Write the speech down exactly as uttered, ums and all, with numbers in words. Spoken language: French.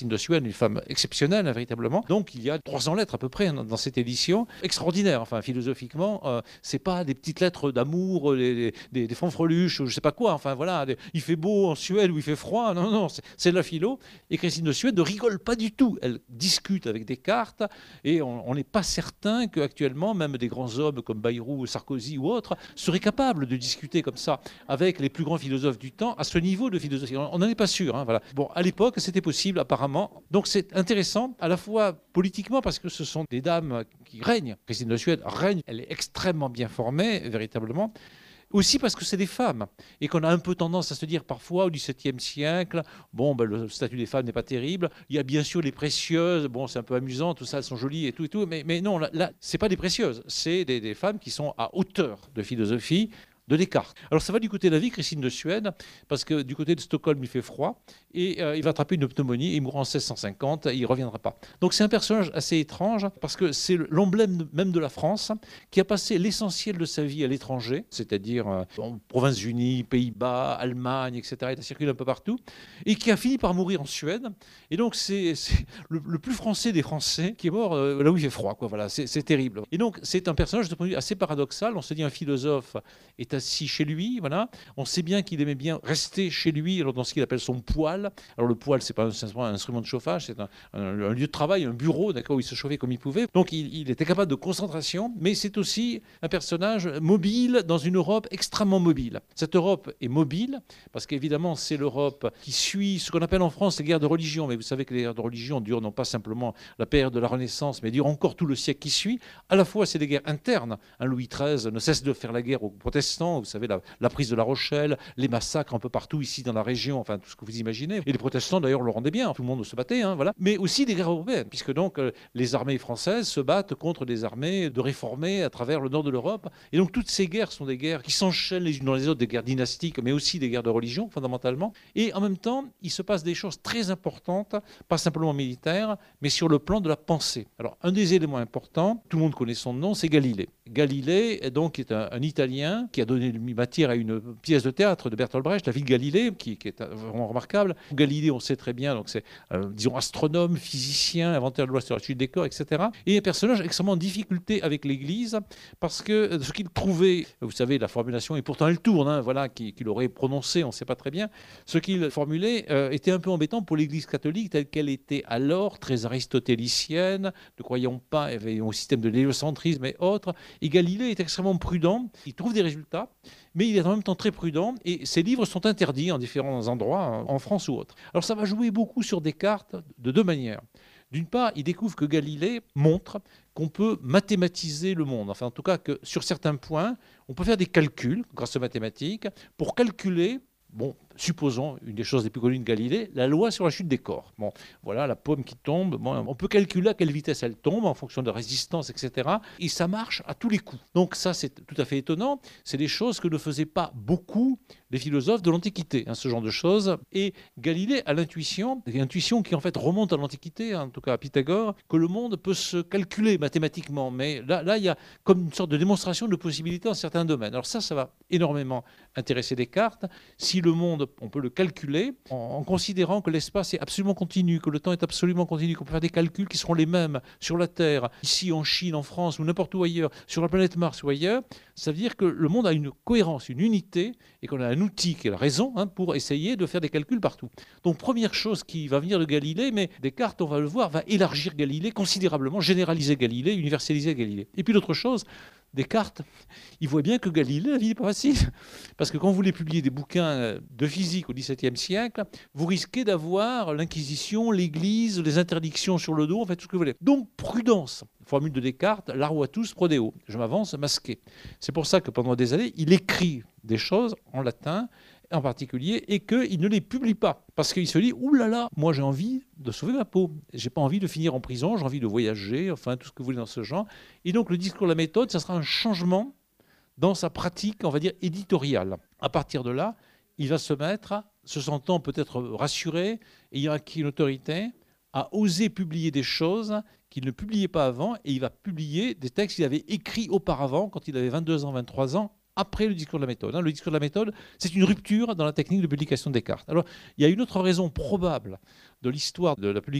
de Suède, une femme exceptionnelle, hein, véritablement. Donc il y a trois cents lettres à peu près hein, dans cette édition, extraordinaire. Enfin, philosophiquement, euh, c'est pas des petites lettres d'amour, des, des, des fanfreluches, ou je sais pas quoi. Enfin voilà, des, il fait beau en Suède ou il fait froid. Non, non, c'est de la philo. Et Christine de Suède ne rigole pas du tout. Elle discute avec Descartes et on n'est pas certain qu'actuellement, même des grands hommes comme Bayrou, Sarkozy ou autres, seraient capables de discuter comme ça avec les plus grands philosophes du temps à ce niveau de philosophie. On n'en est pas sûr. Hein, voilà. Bon, à l'époque, c'était possible apparemment. Donc c'est intéressant, à la fois politiquement, parce que ce sont des dames qui règnent. Christine de Suède règne, elle est extrêmement bien formée, véritablement. Aussi parce que c'est des femmes, et qu'on a un peu tendance à se dire parfois au dix-septième siècle, bon, ben, le statut des femmes n'est pas terrible. Il y a bien sûr les précieuses, bon, c'est un peu amusant, tout ça, elles sont jolies et tout et tout, mais, mais non, là, là c'est pas des précieuses, c'est des, des femmes qui sont à hauteur de philosophie de Descartes. Alors ça va du côté de la vie, Christine de Suède, parce que du côté de Stockholm, il fait froid, et euh, il va attraper une pneumonie, il mourra en seize cent cinquante, et il ne reviendra pas. Donc c'est un personnage assez étrange, parce que c'est l'emblème même de la France, qui a passé l'essentiel de sa vie à l'étranger, c'est-à-dire euh, en Provinces-Unies, Pays-Bas, Allemagne, et cetera, il a circulé un peu partout, et qui a fini par mourir en Suède. Et donc c'est le, le plus français des Français qui est mort euh, là où il fait froid, quoi. Voilà, c'est terrible. Et donc c'est un personnage de point de vue assez paradoxal. On se dit un philosophe est assis chez lui, voilà. On sait bien qu'il aimait bien rester chez lui dans ce qu'il appelle son poêle. Alors le poêle, c'est pas un, un instrument de chauffage, c'est un, un, un lieu de travail, un bureau, d'accord, où il se chauffait comme il pouvait. Donc il, il était capable de concentration, mais c'est aussi un personnage mobile dans une Europe extrêmement mobile. Cette Europe est mobile parce qu'évidemment c'est l'Europe qui suit ce qu'on appelle en France les guerres de religion. Mais vous savez que les guerres de religion durent non pas simplement la période de la Renaissance, mais durent encore tout le siècle qui suit. À la fois c'est des guerres internes. Hein, Louis treize ne cesse de faire la guerre aux protestants. Vous savez, la, la prise de La Rochelle, les massacres un peu partout ici dans la région, enfin tout ce que vous imaginez. Et les protestants d'ailleurs le rendaient bien, tout le monde se battait, hein, voilà. Mais aussi des guerres européennes, puisque donc euh, les armées françaises se battent contre des armées de réformés à travers le nord de l'Europe. Et donc toutes ces guerres sont des guerres qui s'enchaînent les unes dans les autres, des guerres dynastiques, mais aussi des guerres de religion fondamentalement. Et en même temps, il se passe des choses très importantes, pas simplement militaires, mais sur le plan de la pensée. Alors un des éléments importants, tout le monde connaît son nom, c'est Galilée. Galilée donc est un, un Italien qui a donné matière à une pièce de théâtre de Bertolt Brecht, La vie de Galilée, qui, qui est vraiment remarquable. Galilée, on sait très bien, donc c'est euh, disons astronome, physicien, inventeur de loi sur la chute des corps, et cetera. Et un personnage extrêmement en difficulté avec l'Église parce que ce qu'il trouvait, vous savez, la formulation, et pourtant elle tourne, hein, voilà, qu'il qu'il aurait prononcé, on ne sait pas très bien, ce qu'il formulait euh, était un peu embêtant pour l'Église catholique telle qu'elle était alors, très aristotélicienne, ne croyons pas au système de l'héliocentrisme et autres. Et Galilée est extrêmement prudent, il trouve des résultats, mais il est en même temps très prudent et ses livres sont interdits en différents endroits, en France ou autres. Alors ça va jouer beaucoup sur Descartes de deux manières. D'une part, il découvre que Galilée montre qu'on peut mathématiser le monde. Enfin, en tout cas, que sur certains points, on peut faire des calculs grâce aux mathématiques pour calculer, bon, supposons, une des choses les plus connues de Galilée, la loi sur la chute des corps. Bon, voilà, la pomme qui tombe, bon, on peut calculer à quelle vitesse elle tombe en fonction de la résistance, et cetera. Et ça marche à tous les coups. Donc ça, c'est tout à fait étonnant. C'est des choses que ne faisaient pas beaucoup les philosophes de l'Antiquité, hein, ce genre de choses. Et Galilée a l'intuition, une intuition qui en fait remonte à l'Antiquité, hein, en tout cas à Pythagore, que le monde peut se calculer mathématiquement. Mais là, là, il y a comme une sorte de démonstration de possibilités dans certains domaines. Alors ça, ça va énormément intéresser Descartes. Si le monde, on peut le calculer en, en considérant que l'espace est absolument continu, que le temps est absolument continu, qu'on peut faire des calculs qui seront les mêmes sur la Terre, ici en Chine, en France ou n'importe où ailleurs, sur la planète Mars ou ailleurs, ça veut dire que le monde a une cohérence, une unité, et qu'on a un outil qui est la raison, hein, pour essayer de faire des calculs partout. Donc première chose qui va venir de Galilée, mais Descartes, on va le voir, va élargir Galilée considérablement, généraliser Galilée, universaliser Galilée. Et puis l'autre chose, Descartes, il voit bien que Galilée, la vie n'est pas facile. Parce que quand vous voulez publier des bouquins de physique au dix-septième siècle, vous risquez d'avoir l'Inquisition, l'Église, les interdictions sur le dos, en fait, tout ce que vous voulez. Donc, prudence. Formule de Descartes, larvatus prodeo. Je m'avance masqué. C'est pour ça que pendant des années, il écrit des choses en latin, en particulier, et qu'il ne les publie pas. Parce qu'il se dit, oulala, là là, moi j'ai envie de sauver ma peau. J'ai pas envie de finir en prison, j'ai envie de voyager, enfin tout ce que vous voulez dans ce genre. Et donc le discours, la méthode, ça sera un changement dans sa pratique, on va dire, éditoriale. À partir de là, il va se mettre, se sentant peut-être rassuré, ayant acquis une autorité, à oser publier des choses qu'il ne publiait pas avant, et il va publier des textes qu'il avait écrits auparavant, quand il avait vingt-deux ans, vingt-trois ans, après le discours de la méthode. Le discours de la méthode, c'est une rupture dans la technique de publication de Descartes. Alors, il y a une autre raison probable de l'histoire de la publication